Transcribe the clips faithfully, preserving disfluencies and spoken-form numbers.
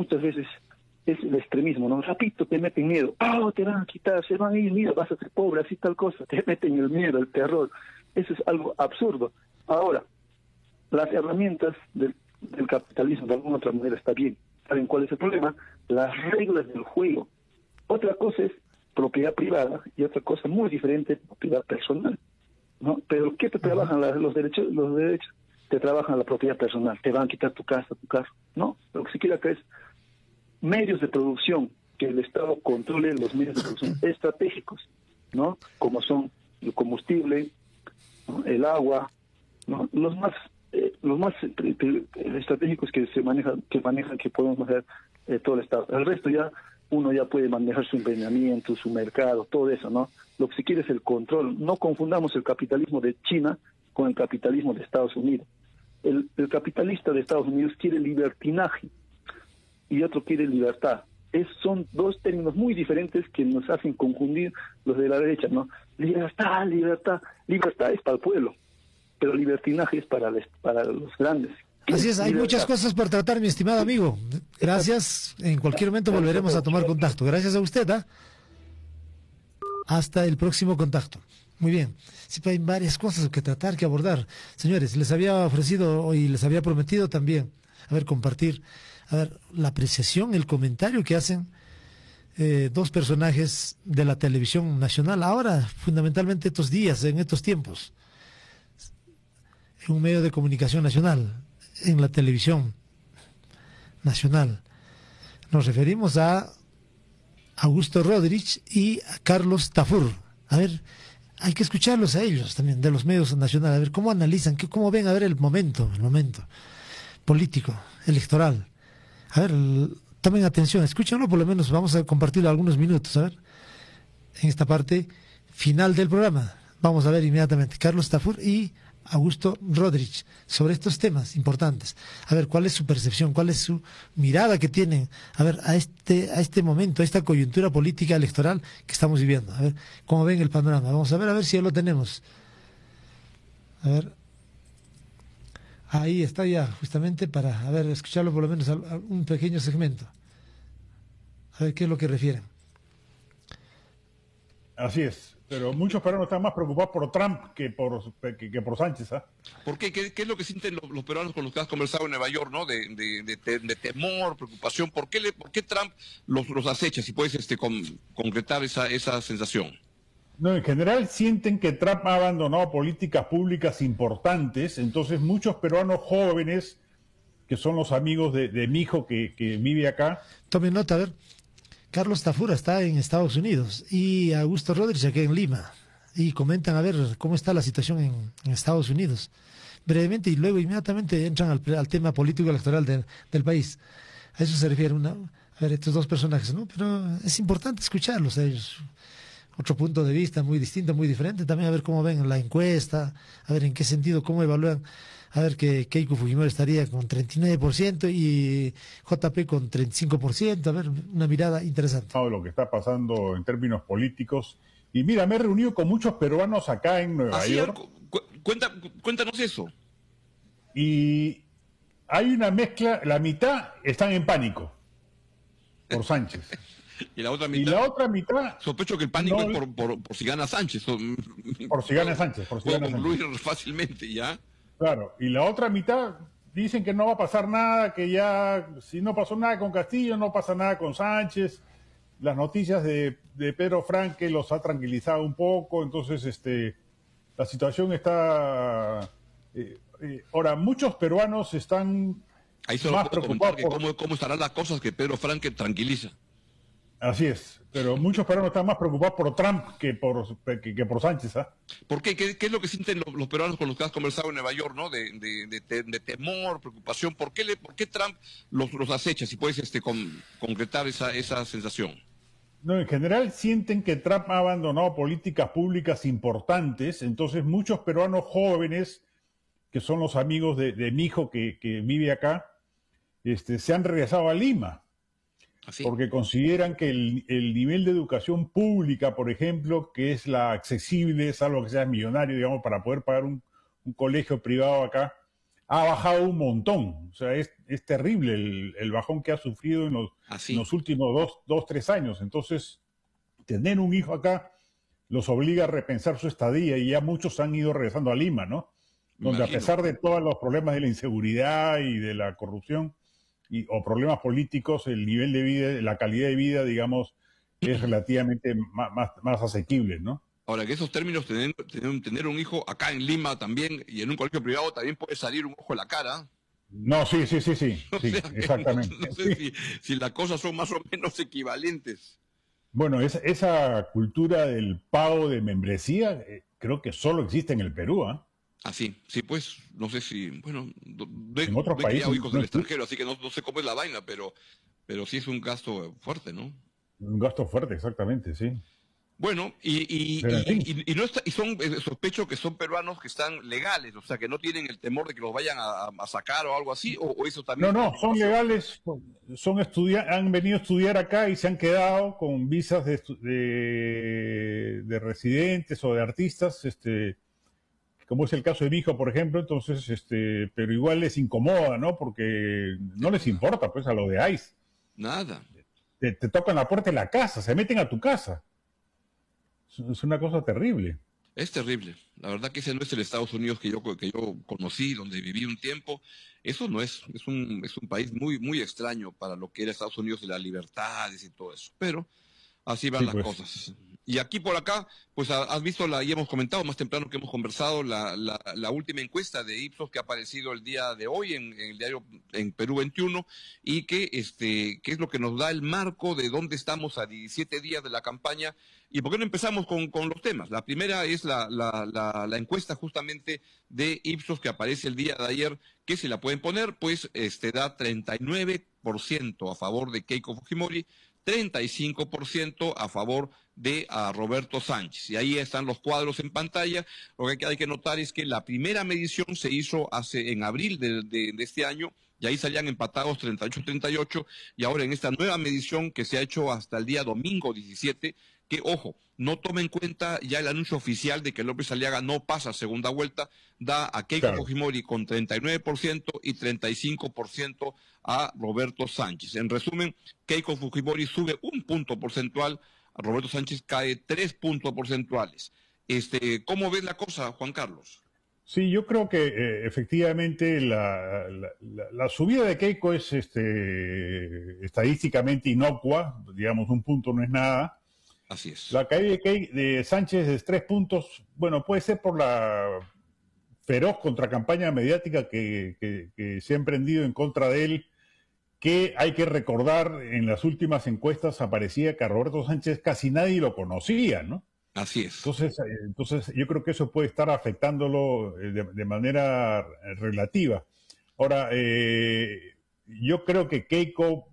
muchas veces es el extremismo, ¿no? Rapidito te meten miedo, ah, te van a quitar, se van a ir, mira, vas a ser pobre, así tal cosa, te meten el miedo, el terror. Eso es algo absurdo. Ahora, las herramientas del, del capitalismo de alguna otra manera está bien. ¿Saben cuál es el problema? Las reglas del juego. Otra cosa es propiedad privada y otra cosa muy diferente, propiedad personal, ¿no? Pero ¿qué te trabajan las, los derechos? Los derechos te trabajan la propiedad personal, te van a quitar tu casa, tu carro, ¿no? Lo que se quiere acá es medios de producción, que el Estado controle los medios de producción estratégicos, ¿no? Como son el combustible, ¿no? El agua, ¿no? Los más eh, los más eh, estratégicos que se manejan, que manejan, que podemos manejar eh, todo el Estado. El resto ya uno ya puede manejar su emprendimiento, su mercado, todo eso, ¿no? Lo que se quiere es el control. No confundamos el capitalismo de China con el capitalismo de Estados Unidos. El, el capitalista de Estados Unidos quiere libertinaje y otro quiere libertad. Es, son dos términos muy diferentes que nos hacen confundir los de la derecha, ¿no? Libertad, libertad. Libertad es para el pueblo, pero libertinaje es para, les, para los grandes. Así es, hay libertad. Muchas cosas por tratar, mi estimado amigo. Gracias, en cualquier momento volveremos a tomar contacto. Gracias a usted, ¿eh? Hasta el próximo contacto. Muy bien, siempre hay varias cosas que tratar, que abordar. Señores, les había ofrecido y les había prometido también, a ver, compartir, a ver, la apreciación, el comentario que hacen eh, dos personajes de la televisión nacional, ahora, fundamentalmente estos días, en estos tiempos, en un medio de comunicación nacional, en la televisión nacional. Nos referimos a Augusto Rodríguez y a Carlos Tafur. A ver, hay que escucharlos a ellos también, de los medios nacionales, a ver cómo analizan, qué, cómo ven, a ver el momento, el momento político, electoral. A ver, tomen atención, escúchenlo, por lo menos vamos a compartir algunos minutos, a ver, en esta parte final del programa. Vamos a ver inmediatamente Carlos Tafur y Augusto Rodríguez sobre estos temas importantes. A ver, ¿cuál es su percepción? ¿Cuál es su mirada que tienen? A ver, a este, a este momento, a esta coyuntura política electoral que estamos viviendo. A ver, ¿cómo ven el panorama? Vamos a ver, a ver si ya lo tenemos. A ver. Ahí está ya, justamente para, a ver, escucharlo por lo menos un pequeño segmento. A ver qué es lo que refieren. Así es. Pero muchos peruanos están más preocupados por Trump que por, que, que por Sánchez, ¿ah? ¿eh? ¿Por qué? ¿Qué? ¿Qué es lo que sienten los, los peruanos con los que has conversado en Nueva York, ¿no? De, de, de, de temor, preocupación. ¿Por qué, le, por qué Trump los, los acecha? Si puedes este, con, concretar esa, esa sensación. No, en general sienten que Trump ha abandonado políticas públicas importantes, entonces muchos peruanos jóvenes, que son los amigos de, de mi hijo que, que vive acá. Tomen nota, a ver. Carlos Tafur está en Estados Unidos y Augusto Rodríguez aquí en Lima. Y comentan a ver cómo está la situación en, en Estados Unidos. Brevemente y luego inmediatamente entran al, al tema político electoral del, del país. A eso se refiere una, a ver, estos dos personajes, ¿no? Pero es importante escucharlos a ellos. Otro punto de vista muy distinto, muy diferente. También a ver cómo ven la encuesta, a ver en qué sentido, cómo evalúan. A ver que Keiko Fujimori estaría con treinta y nueve por ciento y J P con treinta y cinco por ciento. A ver, una mirada interesante. Lo que está pasando en términos políticos. Y mira, me he reunido con muchos peruanos acá en Nueva Así, York. Cu cuenta, cuéntanos eso. Y hay una mezcla, la mitad están en pánico por Sánchez. Y la otra mitad. Y la otra mitad. Sospecho que el pánico no, es por, por, por si gana Sánchez. Por si gana Sánchez. Por si Puedo gana concluir Sánchez. fácilmente, ¿ya? Claro, y la otra mitad dicen que no va a pasar nada, que ya, si no pasó nada con Castillo, no pasa nada con Sánchez. Las noticias de, de Pedro Franque los ha tranquilizado un poco, entonces este, la situación está... Eh, eh, ahora, muchos peruanos están Ahí solo más puedo preocupados comentar que por... cómo, cómo estarán las cosas que Pedro Franque tranquiliza. Así es, pero muchos peruanos están más preocupados por Trump que por, que, que por Sánchez, ¿ah? ¿eh? ¿Por qué? ¿Qué? ¿Qué es lo que sienten los, los peruanos con los que has conversado en Nueva York, ¿no? De, de, de, de temor, preocupación. ¿Por qué, le, por qué Trump los, los acecha? Si puedes este, con, concretar esa, esa sensación. No, en general sienten que Trump ha abandonado políticas públicas importantes, entonces muchos peruanos jóvenes, que son los amigos de, de mi hijo que, que vive acá, este, se han regresado a Lima. ¿Así? Porque consideran que el, el nivel de educación pública, por ejemplo, que es la accesible, salvo que seas millonario, digamos, para poder pagar un, un colegio privado acá, ha bajado un montón. O sea, es, es terrible el, el bajón que ha sufrido en los, en los últimos dos, dos, tres años. Entonces, tener un hijo acá los obliga a repensar su estadía y ya muchos han ido regresando a Lima, ¿no? Donde Imagino. a pesar de todos los problemas de la inseguridad y de la corrupción y, o problemas políticos, el nivel de vida, la calidad de vida, digamos, es relativamente más, más, más asequible, ¿no? Ahora, que esos términos, tener, tener, tener un hijo acá en Lima también y en un colegio privado también puede salir un ojo a la cara. No, sí, sí, sí, sí, o sí sea, exactamente. No, no sé si, si las cosas son más o menos equivalentes. Bueno, esa, esa cultura del pago de membresía eh, creo que solo existe en el Perú, ¿ah? ¿eh? Ah, sí, sí, pues, no sé si, bueno, de, en otros de países hijos no del extranjero, así que no, no sé cómo es la vaina, pero, pero sí es un gasto fuerte, ¿no? Un gasto fuerte, exactamente, sí. Bueno, y, y, y, y, y, no está, y son, sospecho que son peruanos que están legales, o sea, que no tienen el temor de que los vayan a, a sacar o algo así, o, o eso también. No, no, son legales, son estudia han venido a estudiar acá y se han quedado con visas de, de, de residentes o de artistas, este, como es el caso de mi hijo, por ejemplo, entonces, este, pero igual les incomoda, ¿no? Porque no les importa, pues, a lo de ICE. Nada. Te, te tocan la puerta de la casa, se meten a tu casa. Es una cosa terrible. Es terrible. La verdad que ese no es el Estados Unidos que yo, que yo conocí, donde viví un tiempo. Eso no es. Es un, es un país muy, muy extraño para lo que era Estados Unidos de las libertades y todo eso. Pero así van sí, las pues. cosas. Y aquí por acá, pues has visto, la, y hemos comentado más temprano que hemos conversado, la, la, la última encuesta de Ipsos que ha aparecido el día de hoy en, en el diario en Perú veintiuno y que, este, que es lo que nos da el marco de dónde estamos a diecisiete días de la campaña. ¿Y por qué no empezamos con, con los temas? La primera es la, la, la, la encuesta justamente de Ipsos que aparece el día de ayer, que si la pueden poner, pues este, da treinta y nueve por ciento a favor de Keiko Fujimori, treinta y cinco por ciento a favor de a Roberto Sánchez. Y ahí están los cuadros en pantalla. Lo que hay que notar es que la primera medición se hizo hace en abril de, de, de este año, y ahí salían empatados treinta y ocho a treinta y ocho, y ahora en esta nueva medición que se ha hecho hasta el día domingo diecisiete, que, ojo, no toma en cuenta ya el anuncio oficial de que López Aliaga no pasa a segunda vuelta, da a Keiko claro. Fujimori con treinta y nueve por ciento y treinta y cinco por ciento a Roberto Sánchez. En resumen, Keiko Fujimori sube un punto porcentual, a Roberto Sánchez cae tres puntos porcentuales. Este, ¿cómo ves la cosa, Juan Carlos? Sí, yo creo que eh, efectivamente la, la, la, la subida de Keiko es este, estadísticamente inocua, digamos, un punto no es nada. Así es. La caída de, Keiko, de Sánchez de tres puntos, bueno, puede ser por la feroz contracampaña mediática que, que, que se ha emprendido en contra de él, que hay que recordar, en las últimas encuestas aparecía que a Roberto Sánchez casi nadie lo conocía, ¿no? Así es. Entonces, entonces yo creo que eso puede estar afectándolo de, de manera relativa. Ahora, eh, yo creo que Keiko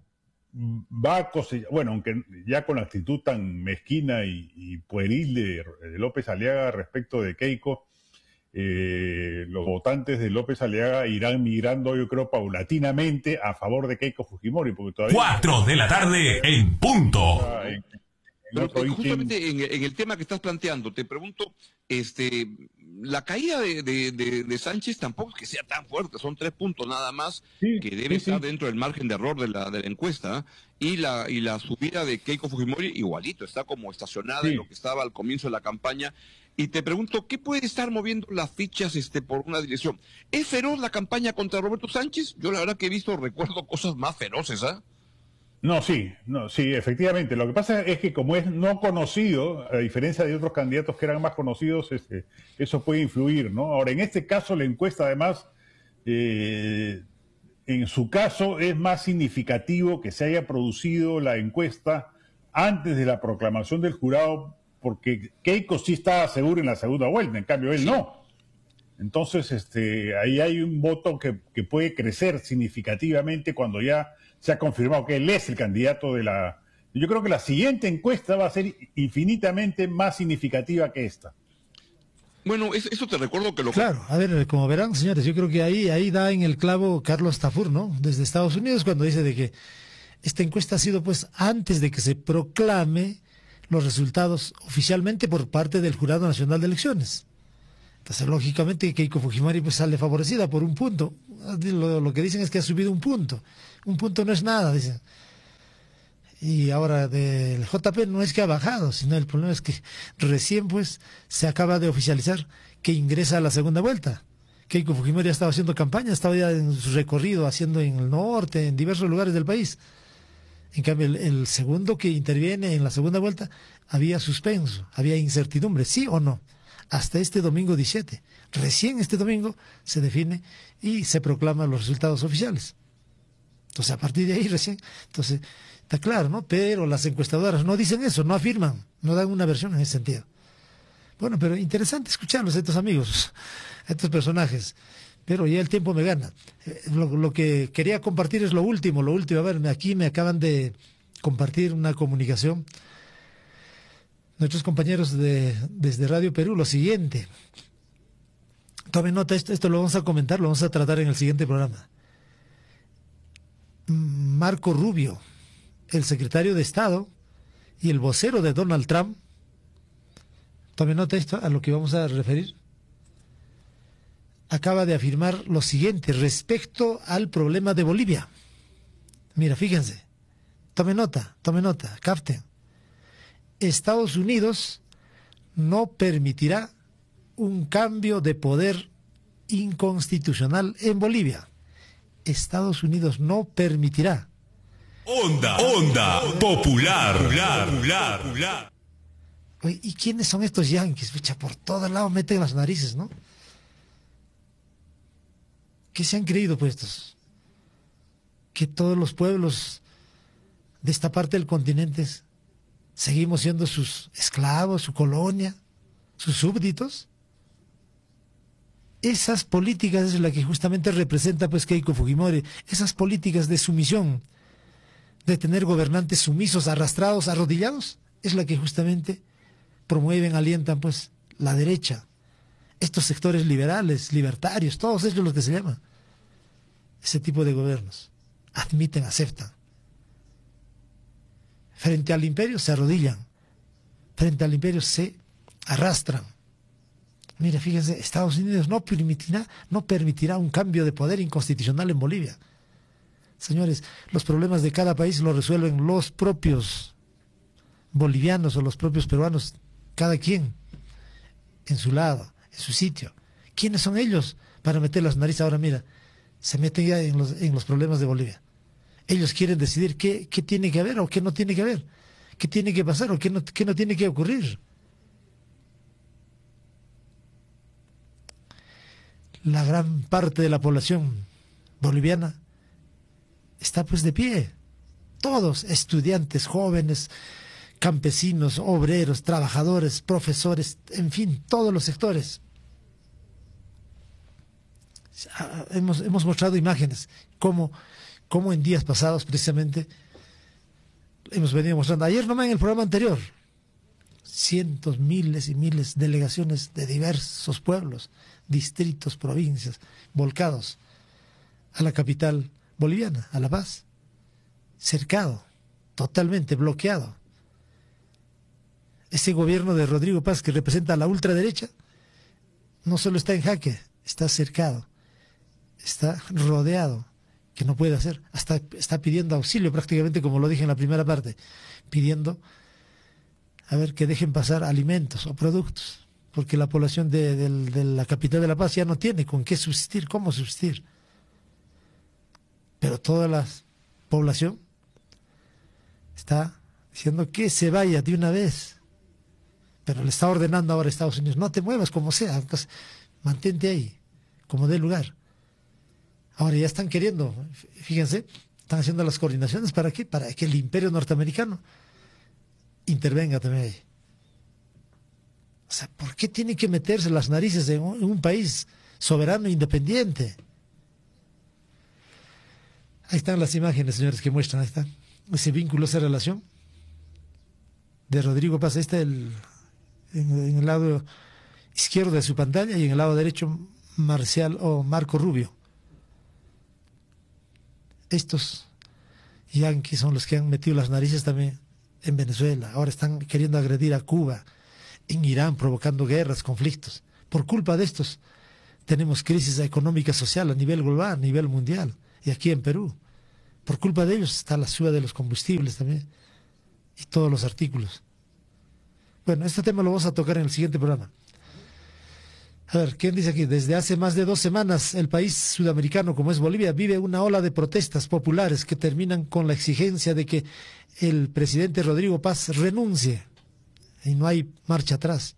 va a cosechar, bueno, aunque ya con la actitud tan mezquina y, y pueril de, de López Aliaga respecto de Keiko, eh, los votantes de López Aliaga irán migrando, yo creo, paulatinamente a favor de Keiko Fujimori. Porque todavía Cuatro de la tarde en punto. En, en Pero, justamente en, en el tema que estás planteando, te pregunto, este, la caída de, de, de, de Sánchez tampoco es que sea tan fuerte, son tres puntos nada más, sí, que debe sí, estar sí. dentro del margen de error de la, de la encuesta, ¿eh? y la y la subida de Keiko Fujimori igualito, está como estacionada en lo que estaba al comienzo de la campaña. Y te pregunto, ¿qué puede estar moviendo las fichas este, por una dirección? ¿Es feroz la campaña contra Roberto Sánchez? Yo la verdad que he visto, recuerdo cosas más feroces, ¿ah? ¿eh? No, sí, no, sí, efectivamente. Lo que pasa es que como es no conocido, a diferencia de otros candidatos que eran más conocidos, este, eso puede influir, ¿no? Ahora, en este caso, la encuesta, además, eh, en su caso, es más significativo que se haya producido la encuesta antes de la proclamación del jurado, porque Keiko sí estaba seguro en la segunda vuelta, en cambio él sí. no. Entonces, este, ahí hay un voto que, que puede crecer significativamente cuando ya se ha confirmado que él es el candidato de la... Yo creo que la siguiente encuesta va a ser infinitamente más significativa que esta. Bueno, eso, eso te recuerdo que lo... Claro, a ver, como verán, señores, yo creo que ahí, ahí da en el clavo Carlos Tafur, ¿no? Desde Estados Unidos, cuando dice de que esta encuesta ha sido pues antes de que se proclame los resultados oficialmente por parte del Jurado Nacional de Elecciones. Entonces, lógicamente, Keiko Fujimori pues sale favorecida por un punto. Lo, lo que dicen es que ha subido un punto. Un punto no es nada, dicen. Y ahora del J P no es que ha bajado, sino el problema es que recién pues se acaba de oficializar que ingresa a la segunda vuelta. Keiko Fujimori ha estado haciendo campaña, estaba ya en su recorrido haciendo en el norte, en diversos lugares del país. En cambio, el, el segundo que interviene en la segunda vuelta había suspenso, había incertidumbre, sí o no, hasta este domingo diecisiete. Recién este domingo se define y se proclaman los resultados oficiales. Entonces, a partir de ahí recién, entonces, está claro, ¿no? Pero las encuestadoras no dicen eso, no afirman, no dan una versión en ese sentido. Bueno, pero interesante escucharlos a estos amigos, a estos personajes. Pero ya el tiempo me gana. Lo, lo que quería compartir es lo último, lo último. A ver, aquí me acaban de compartir una comunicación nuestros compañeros de desde Radio Perú, lo siguiente. Tomen nota, esto, esto lo vamos a comentar, lo vamos a tratar en el siguiente programa. Marco Rubio, el secretario de Estado y el vocero de Donald Trump, tomen nota esto a lo que vamos a referir, acaba de afirmar lo siguiente respecto al problema de Bolivia. Mira, fíjense, tomen nota, tomen nota, capten. Estados Unidos no permitirá un cambio de poder inconstitucional en Bolivia. Estados Unidos no permitirá. Onda, onda, popular, popular, popular, popular. Oye, ¿y quiénes son estos yanquis? Fecha, por todos lados meten las narices, ¿no? ¿Qué se han creído, pues, estos? Que todos los pueblos de esta parte del continente seguimos siendo sus esclavos, su colonia, sus súbditos. Esas políticas es la que justamente representa pues Keiko Fujimori, esas políticas de sumisión, de tener gobernantes sumisos, arrastrados, arrodillados, es la que justamente promueven, alientan pues la derecha, estos sectores liberales, libertarios, todos ellos los que se llaman, ese tipo de gobiernos, admiten, aceptan. Frente al imperio se arrodillan, frente al imperio se arrastran. Mire, fíjense, Estados Unidos no permitirá, no permitirá un cambio de poder inconstitucional en Bolivia. Señores, los problemas de cada país los resuelven los propios bolivianos o los propios peruanos, cada quien en su lado, en su sitio. ¿Quiénes son ellos para meter las narices? Ahora mira, se meten ya en los, en los problemas de Bolivia. Ellos quieren decidir qué, qué tiene que haber o qué no tiene que haber, qué tiene que pasar o qué no, qué no tiene que ocurrir. La gran parte de la población boliviana está pues de pie. Todos, estudiantes, jóvenes, campesinos, obreros, trabajadores, profesores, en fin, todos los sectores. Hemos, hemos mostrado imágenes, como, como en días pasados precisamente hemos venido mostrando. Ayer nomás en el programa anterior, cientos, miles y miles de delegaciones de diversos pueblos, distritos, provincias, volcados a la capital boliviana, a La Paz, cercado, totalmente bloqueado. Ese gobierno de Rodrigo Paz que representa a la ultraderecha no solo está en jaque, está cercado, está rodeado, que no puede hacer, hasta está pidiendo auxilio prácticamente, como lo dije en la primera parte, pidiendo a ver que dejen pasar alimentos o productos, porque la población de, de, de la capital de La Paz ya no tiene con qué subsistir, cómo subsistir. Pero toda la población está diciendo que se vaya de una vez. Pero le está ordenando ahora a Estados Unidos, no te muevas como sea, entonces mantente ahí, como dé lugar. Ahora ya están queriendo, fíjense, están haciendo las coordinaciones, ¿para qué? Para que el imperio norteamericano intervenga también ahí. O sea, ¿por qué tiene que meterse las narices en un, en un país soberano e independiente? Ahí están las imágenes, señores, que muestran, ahí están, ese vínculo, esa relación de Rodrigo Paz. Ahí está el, en, en el lado izquierdo de su pantalla y en el lado derecho Marcial o Marco Rubio. Estos yanquis son los que han metido las narices también en Venezuela. Ahora están queriendo agredir a Cuba, en Irán, provocando guerras, conflictos. Por culpa de estos, tenemos crisis económica social a nivel global, a nivel mundial, y aquí en Perú. Por culpa de ellos está la suba de los combustibles también, y todos los artículos. Bueno, este tema lo vamos a tocar en el siguiente programa. A ver, ¿quién dice aquí? Desde hace más de dos semanas, el país sudamericano, como es Bolivia, vive una ola de protestas populares que terminan con la exigencia de que el presidente Rodrigo Paz renuncie. Y no hay marcha atrás.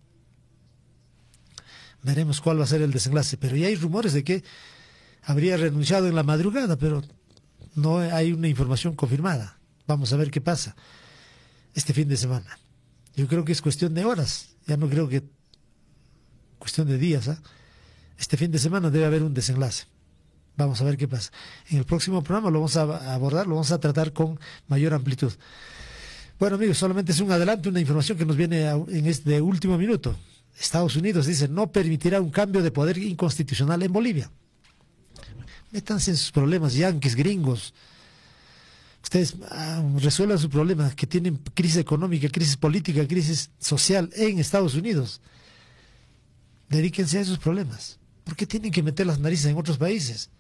Veremos cuál va a ser el desenlace. Pero ya hay rumores de que habría renunciado en la madrugada, pero no hay una información confirmada. Vamos a ver qué pasa este fin de semana. Yo creo que es cuestión de horas. Ya no creo que cuestión de días. ¿eh? Este fin de semana debe haber un desenlace. Vamos a ver qué pasa. En el próximo programa lo vamos a abordar, lo vamos a tratar con mayor amplitud. Bueno, amigos, solamente es un adelanto, una información que nos viene en este último minuto. Estados Unidos dice no permitirá un cambio de poder inconstitucional en Bolivia. Métanse en sus problemas, yanquis, gringos. Ustedes ah, resuelvan sus problemas, que tienen crisis económica, crisis política, crisis social en Estados Unidos. Dedíquense a esos problemas. ¿Por qué tienen que meter las narices en otros países?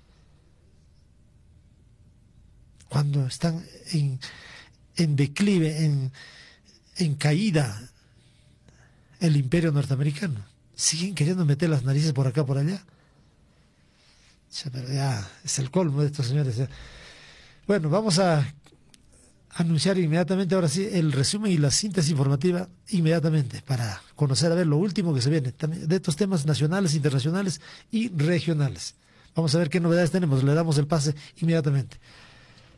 Cuando están en, en declive, en, en caída el imperio norteamericano. Siguen queriendo meter las narices por acá, por allá. Pero ya es el colmo de estos señores. Ya. Bueno, vamos a anunciar inmediatamente, ahora sí, el resumen y la síntesis informativa inmediatamente para conocer a ver lo último que se viene también de estos temas nacionales, internacionales y regionales. Vamos a ver qué novedades tenemos. Le damos el pase inmediatamente.